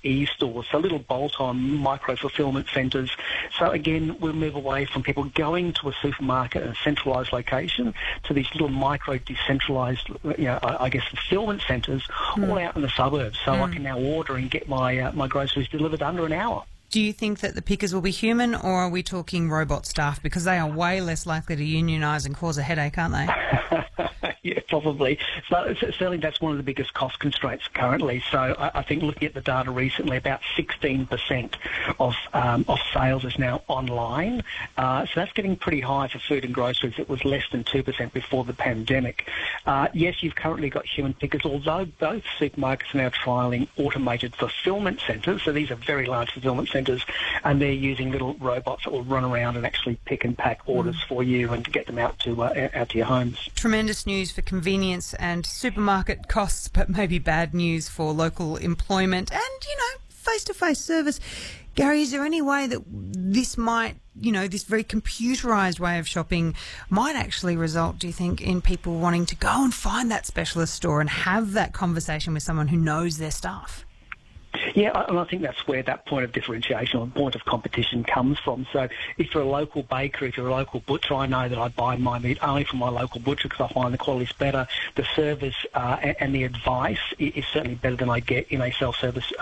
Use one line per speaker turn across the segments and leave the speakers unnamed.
e-stores, so little bolt-on micro-fulfillment centres. So again, we'll move away from people going to a supermarket in a centralised location to these little micro-decentralised, I guess, fulfillment centres all out in the suburbs. So I can now order and get my groceries delivered under an hour.
Do you think that the pickers will be human, or are we talking robot staff? Because they are way less likely to unionise and cause a headache, aren't they?
Yeah, probably. So certainly that's one of the biggest cost constraints currently. So I think looking at the data recently, about 16% of sales is now online. So that's getting pretty high for food and groceries. It was less than 2% before the pandemic. Yes, you've currently got human pickers, although both supermarkets are now trialling automated fulfillment centres. So these are very large fulfillment centres, and they're using little robots that will run around and actually pick and pack orders for you and to get them out to your homes.
Tremendous news for convenience and supermarket costs, but maybe bad news for local employment and, face-to-face service. Gary, is there any way that this might, this very computerised way of shopping might actually result, do you think, in people wanting to go and find that specialist store and have that conversation with someone who knows their stuff?
Yeah, and I think that's where that point of differentiation or point of competition comes from. So if you're a local baker, if you're a local butcher, I know that I buy my meat only from my local butcher because I find the quality's better. The service and the advice is certainly better than I get in a self-service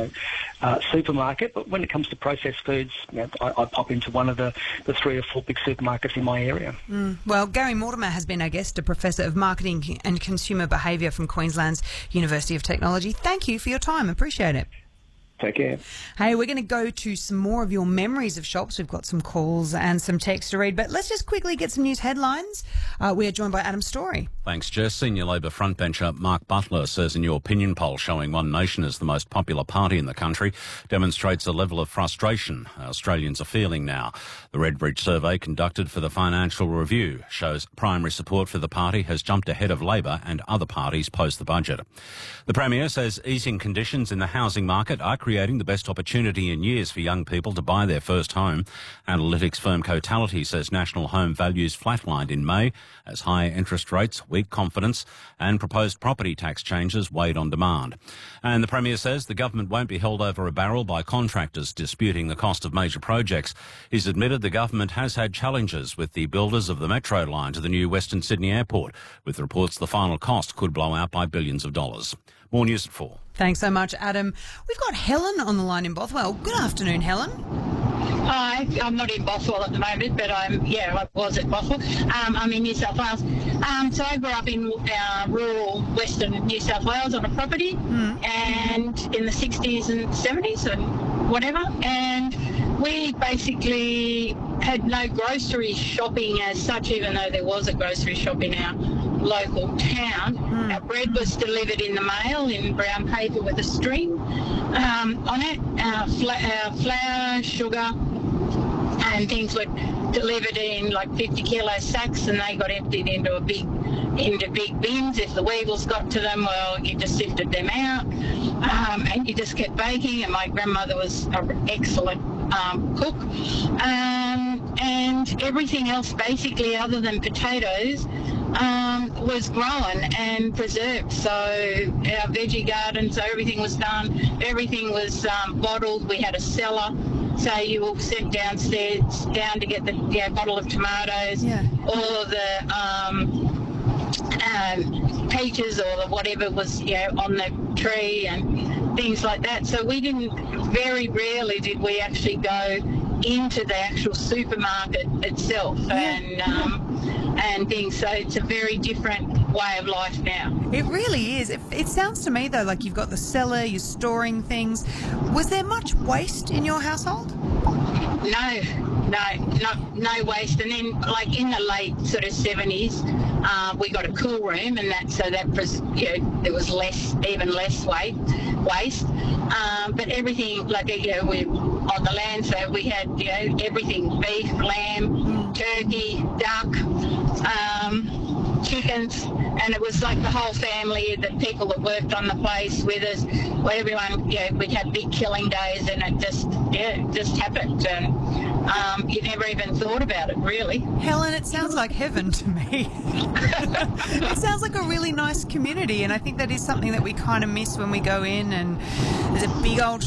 supermarket. But when it comes to processed foods, I pop into one of the 3 or 4 big supermarkets in my area.
Well, Gary Mortimer has been our guest, a Professor of Marketing and Consumer Behaviour from Queensland's University of Technology. Thank you for your time. Appreciate it.
Take care.
Hey, we're going to go to some more of your memories of shops. We've got some calls and some text to read, but let's just quickly get some news headlines. We are joined by Adam Story.
Thanks, Jess. Senior Labor frontbencher Mark Butler says a new opinion poll showing One Nation as the most popular party in the country demonstrates a level of frustration Australians are feeling now. The Redbridge survey conducted for the Financial Review shows primary support for the party has jumped ahead of Labor and other parties post the budget. The Premier says easing conditions in the housing market are creating the best opportunity in years for young people to buy their first home. Analytics firm Cotality says national home values flatlined in May as higher interest rates, weak confidence and proposed property tax changes weighed on demand. And the Premier says the government won't be held over a barrel by contractors disputing the cost of major projects. He's admitted the government has had challenges with the builders of the Metro line to the new Western Sydney Airport, with reports the final cost could blow out by billions of dollars. More news at 4.
Thanks so much, Adam. We've got Helen on the line in Bothwell. Good afternoon, Helen.
Hi, I'm not in Bothwell at the moment, but I was at Bothwell. I'm in New South Wales. So I grew up in rural western New South Wales on a property, and in the 60s and 70s and whatever, and we basically had no grocery shopping as such, even though there was a grocery shop in our local town. Our bread was delivered in the mail in brown paper with a string on it. Our flour, sugar and things were delivered in like 50 kilo sacks, and they got emptied into big bins. If the weevils got to them, well, you just sifted them out, and you just kept baking. And my grandmother was an excellent cook, and everything else basically other than potatoes was grown and preserved. So our veggie garden, so everything was done, everything was bottled. We had a cellar, so you were sent downstairs down to get the bottle of tomatoes, or the peaches or whatever was on the tree and things like that. So very rarely did we actually go into the actual supermarket itself and things. So it's a very different way of life now.
It really is. It sounds to me though like you've got the cellar, you're storing things. Was there much waste in your household? No waste. And then, like in the late sort of 70s, we got a cool room, and there was even less waste. But everything, we on the land, so we had everything: beef, lamb, turkey, duck, chickens, and it was like the whole family, the people that worked on the place with us, where everyone, we'd have big killing days, and it just happened, and you never even thought about it, really. Helen, it sounds like heaven to me. It sounds like a really nice community, and I think that is something that we kind of miss when we go in, and there's a big old